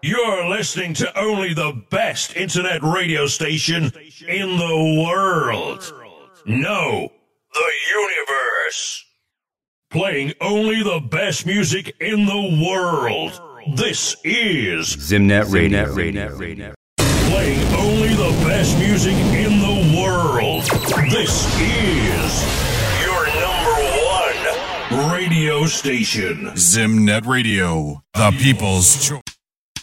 You're listening to only the best internet radio station in the world. No, the universe. Playing only the best music in the world. This is Zimnet Radio. Playing only the best music in the world. This is your #1 radio station. Zimnet Radio, the people's choice.